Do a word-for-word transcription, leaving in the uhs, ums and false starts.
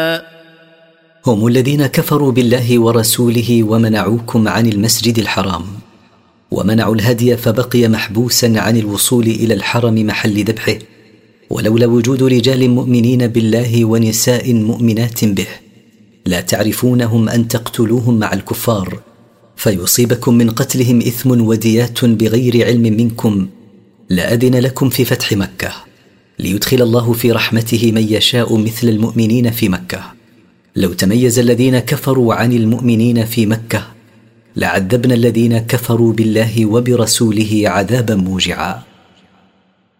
هم الذين كفروا بالله ورسوله ومنعوكم عن المسجد الحرام، ومنعوا الهدي فبقي محبوسا عن الوصول إلى الحرم محل ذبحه، ولولا وجود رجال مؤمنين بالله ونساء مؤمنات به لا تعرفونهم أن تقتلوهم مع الكفار فيصيبكم من قتلهم إثم وديات بغير علم منكم، لأذن لكم في فتح مكة ليدخل الله في رحمته من يشاء مثل المؤمنين في مكة. لو تميز الذين كفروا عن المؤمنين في مكة لعذبنا الذين كفروا بالله وبرسوله عذابا موجعا.